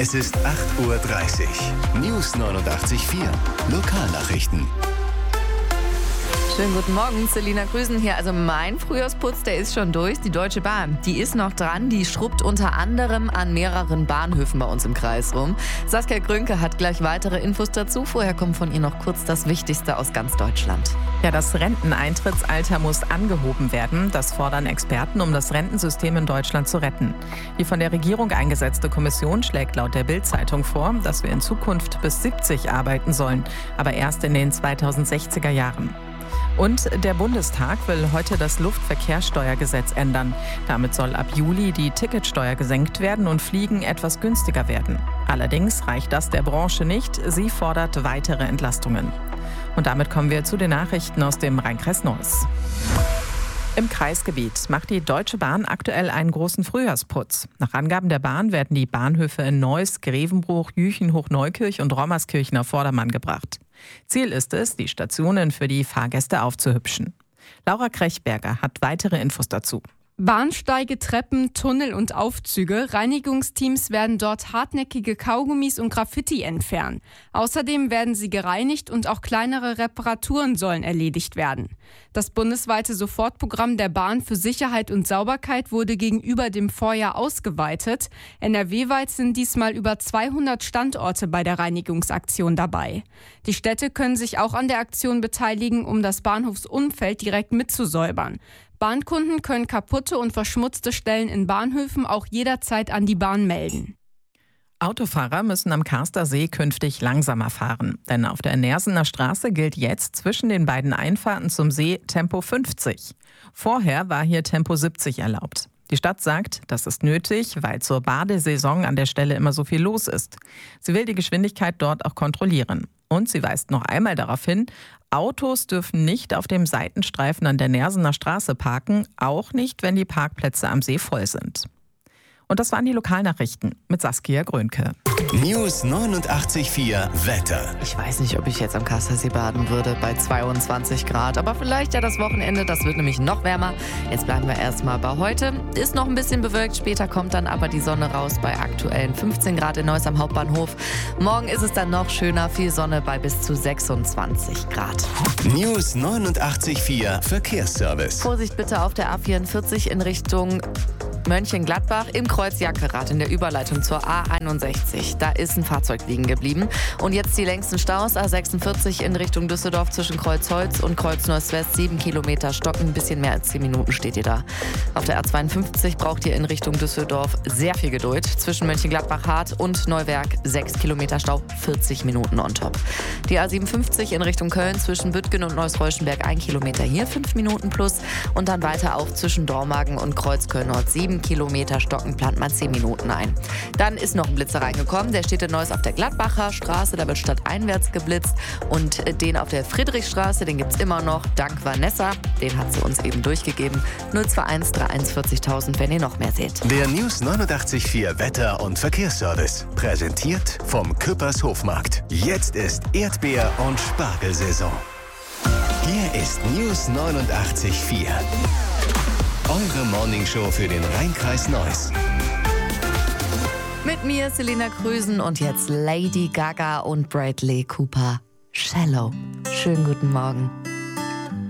Es ist 8:30 Uhr. News 89.4. Lokalnachrichten. Schönen guten Morgen, Selina Grüßen hier. Also mein Frühjahrsputz, der ist schon durch. Die Deutsche Bahn, die ist noch dran. Die schrubbt unter anderem an mehreren Bahnhöfen bei uns im Kreis rum. Saskia Grünke hat gleich weitere Infos dazu. Vorher kommt von ihr noch kurz das Wichtigste aus ganz Deutschland. Ja, das Renteneintrittsalter muss angehoben werden. Das fordern Experten, um das Rentensystem in Deutschland zu retten. Die von der Regierung eingesetzte Kommission schlägt laut der Bild-Zeitung vor, dass wir in Zukunft bis 70 arbeiten sollen, aber erst in den 2060er Jahren. Und der Bundestag will heute das Luftverkehrssteuergesetz ändern. Damit soll ab Juli die Ticketsteuer gesenkt werden und Fliegen etwas günstiger werden. Allerdings reicht das der Branche nicht. Sie fordert weitere Entlastungen. Und damit kommen wir zu den Nachrichten aus dem Rhein-Kreis Neuss. Im Kreisgebiet macht die Deutsche Bahn aktuell einen großen Frühjahrsputz. Nach Angaben der Bahn werden die Bahnhöfe in Neuss, Grevenbruch, Jüchen, Hochneukirch und Rommerskirchen auf Vordermann gebracht. Ziel ist es, die Stationen für die Fahrgäste aufzuhübschen. Laura Krechberger hat weitere Infos dazu. Bahnsteige, Treppen, Tunnel und Aufzüge. Reinigungsteams werden dort hartnäckige Kaugummis und Graffiti entfernen. Außerdem werden sie gereinigt und auch kleinere Reparaturen sollen erledigt werden. Das bundesweite Sofortprogramm der Bahn für Sicherheit und Sauberkeit wurde gegenüber dem Vorjahr ausgeweitet. NRW-weit sind diesmal über 200 Standorte bei der Reinigungsaktion dabei. Die Städte können sich auch an der Aktion beteiligen, um das Bahnhofsumfeld direkt mitzusäubern. Bahnkunden können kaputte und verschmutzte Stellen in Bahnhöfen auch jederzeit an die Bahn melden. Autofahrer müssen am Karster See künftig langsamer fahren. Denn auf der Nersener Straße gilt jetzt zwischen den beiden Einfahrten zum See Tempo 50. Vorher war hier Tempo 70 erlaubt. Die Stadt sagt, das ist nötig, weil zur Badesaison an der Stelle immer so viel los ist. Sie will die Geschwindigkeit dort auch kontrollieren. Und sie weist noch einmal darauf hin, Autos dürfen nicht auf dem Seitenstreifen an der Nersener Straße parken, auch nicht, wenn die Parkplätze am See voll sind. Und das waren die Lokalnachrichten mit Saskia Grünke. News 89.4 Wetter. Ich weiß nicht, ob ich jetzt am Kastersee baden würde bei 22 Grad, aber vielleicht ja das Wochenende, das wird nämlich noch wärmer. Jetzt bleiben wir erstmal bei heute. Ist noch ein bisschen bewölkt, später kommt dann aber die Sonne raus bei aktuellen 15 Grad in Neuss am Hauptbahnhof. Morgen ist es dann noch schöner, viel Sonne bei bis zu 26 Grad. News 89.4 Verkehrsservice. Vorsicht bitte auf der A44 in Richtung Mönchengladbach im Kreuz Jackerath in der Überleitung zur A61. Da ist ein Fahrzeug liegen geblieben. Und jetzt die längsten Staus. A46 in Richtung Düsseldorf zwischen Kreuzholz und Kreuz Neuss-West. 7 Kilometer stocken. Ein bisschen mehr als 10 Minuten steht ihr da. Auf der A52 braucht ihr in Richtung Düsseldorf sehr viel Geduld. Zwischen Mönchengladbach-Hart und Neuwerk 6 Kilometer Stau. 40 Minuten on top. Die A57 in Richtung Köln zwischen Büttgen und Neuss-Reuschenberg 1 Kilometer hier. 5 Minuten plus. Und dann weiter auch zwischen Dormagen und Kreuz-Köln-Nord 7 Kilometer stocken, plant man 10 Minuten ein. Dann ist noch ein Blitzer reingekommen, der steht in Neuss auf der Gladbacher Straße, da wird stadteinwärts geblitzt und den auf der Friedrichstraße, den gibt's immer noch, dank Vanessa, den hat sie uns eben durchgegeben, 021 341 40.000, wenn ihr noch mehr seht. Der News 89.4 Wetter- und Verkehrsservice, präsentiert vom Küppers Hofmarkt. Jetzt ist Erdbeer- und Spargelsaison. Hier ist News 89.4. Eure Morningshow für den Rhein-Kreis Neuss. Mit mir Selina Grüßen und jetzt Lady Gaga und Bradley Cooper. Shallow. Schönen guten Morgen.